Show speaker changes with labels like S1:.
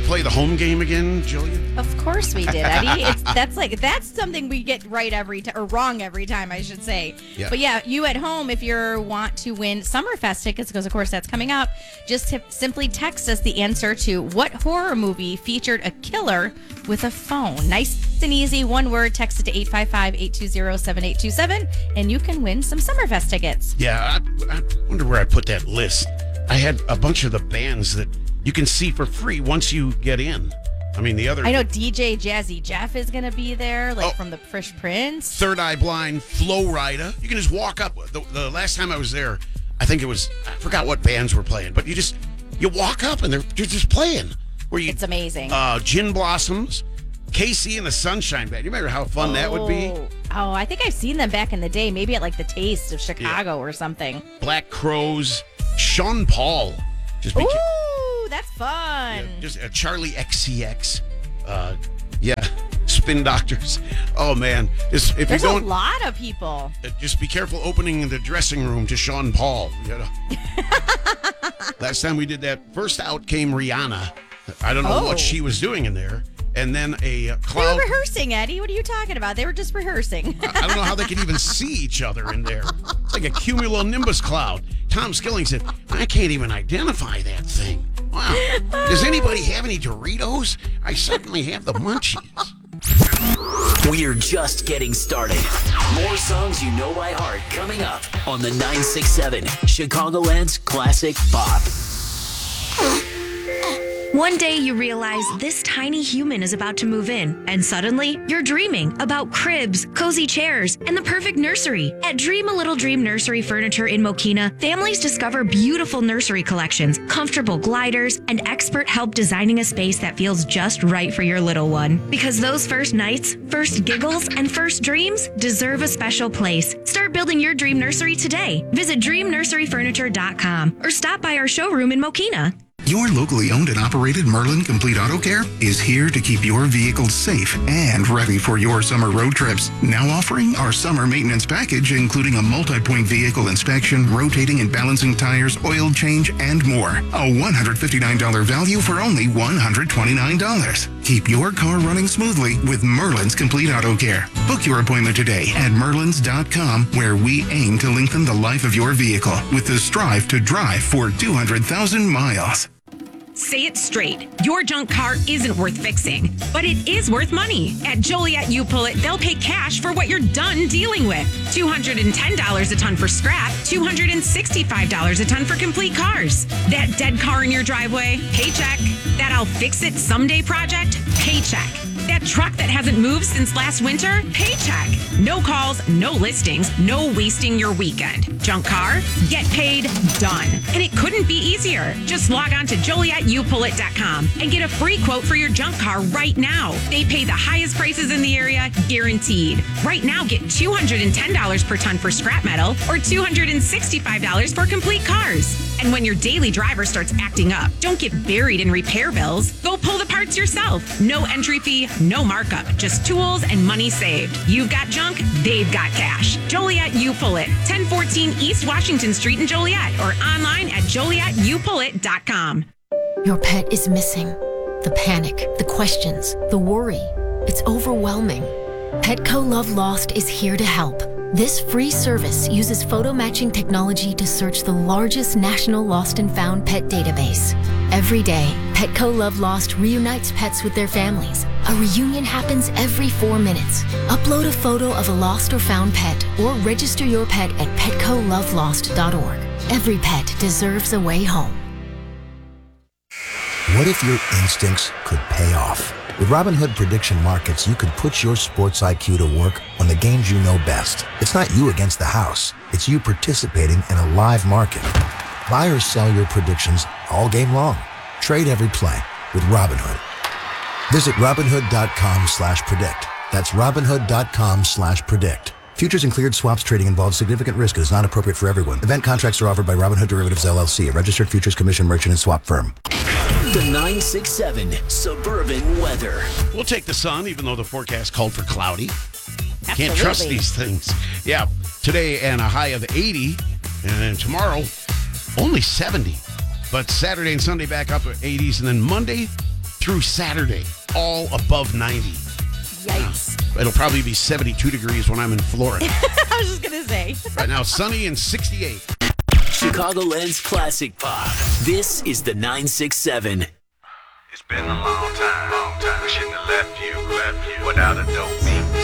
S1: play the home game again, Jillian?
S2: Of course we did, Eddie. That's something we get right every time, or wrong every time, I should say.
S1: Yeah.
S2: But yeah, you at home, if you want to win Summerfest tickets, because of course that's coming up, just simply text us the answer to what horror movie featured a killer with a phone. Nice and easy, one word, text it to 855-820-7827, and you can win some Summerfest tickets.
S1: Yeah, I wonder where I put that list. I had a bunch of the bands that you can see for free once you get in. I mean, the other...
S2: I know DJ Jazzy Jeff is going to be there, from the Fresh Prince.
S1: Third Eye Blind, Flow Rida. You can just walk up. The last time I was there, I think it was... I forgot what bands were playing, but you walk up and they're just playing.
S2: It's amazing.
S1: Gin Blossoms, Casey and the Sunshine Band. You remember how fun that would be?
S2: Oh, I think I've seen them back in the day, maybe at the Taste of Chicago or something.
S1: Black Crows, Sean Paul.
S2: Ooh, that's fun.
S1: Yeah, just Charlie XCX. Spin Doctors. Oh, man. There's
S2: a lot of people.
S1: Just be careful opening the dressing room to Sean Paul. Last time we did that, first out came Rihanna. I don't know what she was doing in there. And then a cloud.
S2: They were rehearsing, Eddie. What are you talking about? They were just rehearsing.
S1: I don't know how they could even see each other in there. It's like a cumulonimbus cloud. Tom Skilling said, I can't even identify that thing. Wow. Does anybody have any Doritos? I suddenly have the munchies.
S3: We're just getting started. More songs you know by heart coming up on the 967 Chicagoland's Classic Pop.
S4: One day you realize this tiny human is about to move in, and suddenly you're dreaming about cribs, cozy chairs, and the perfect nursery. At Dream a Little Dream Nursery Furniture in Mokina, families discover beautiful nursery collections, comfortable gliders, and expert help designing a space that feels just right for your little one. Because those first nights, first giggles, and first dreams deserve a special place. Start building your dream nursery today. Visit dreamnurseryfurniture.com or stop by our showroom in Mokina.
S5: Your locally owned and operated Merlin Complete Auto Care is here to keep your vehicles safe and ready for your summer road trips. Now offering our summer maintenance package, including a multi-point vehicle inspection, rotating and balancing tires, oil change, and more. A $159 value for only $129. Keep your car running smoothly with Merlin's Complete Auto Care. Book your appointment today at merlins.com, where we aim to lengthen the life of your vehicle with the strive to drive for 200,000 miles.
S6: Say it straight. Your junk car isn't worth fixing, but it is worth money. At Joliet You Pull It, they'll pay cash for what you're done dealing with. $210 a ton for scrap, $265 a ton for complete cars. That dead car in your driveway, paycheck. That I'll fix it someday project, paycheck. That truck that hasn't moved since last winter, paycheck. No calls, no listings, no wasting your weekend. Junk car, get paid, done. And it couldn't be easier. Just log on to JolietYouPullIt.com and get a free quote for your junk car right now. They pay the highest prices in the area, guaranteed. Right now, get $210 per ton for scrap metal or $265 for complete cars. And when your daily driver starts acting up, don't get buried in repair bills. Go pull the parts yourself. No entry fee, no markup, just tools and money saved. You've got junk, they've got cash. Joliet You Pull It, 1014 East Washington Street in Joliet, or online at JolietYouPullIt.com.
S7: Your pet is missing. The panic, the questions, the worry. It's overwhelming. Petco Love Lost is here to help. This free service uses photo matching technology to search the largest national lost and found pet database. Every day, Petco Love Lost reunites pets with their families. A reunion happens every 4 minutes. Upload a photo of a lost or found pet or register your pet at petcolovelost.org. Every pet deserves a way home.
S8: What if your instincts could pay off? With Robinhood Prediction Markets, you could put your sports IQ to work on the games you know best. It's not you against the house. It's you participating in a live market. Buy or sell your predictions all game long. Trade every play with Robinhood. Visit Robinhood.com/predict. That's Robinhood.com/predict. Futures and cleared swaps trading involves significant risk and is not appropriate for everyone. Event contracts are offered by Robinhood Derivatives LLC, a registered futures commission merchant and swap firm.
S3: The 967 Suburban Weather.
S1: We'll take the sun, even though the forecast called for cloudy.
S2: Absolutely.
S1: Can't trust these things. Yeah, today and a high of 80, and then tomorrow only 70. But Saturday and Sunday back up to 80s, and then Monday through Saturday, all above 90.
S2: Yikes.
S1: It'll probably be 72 degrees when I'm in Florida.
S2: I was just going to say.
S1: Right now, sunny and 68.
S3: Chicagoland's Classic Pop. This is the 967.
S9: It's been a long time. I shouldn't have left you without a dope beat.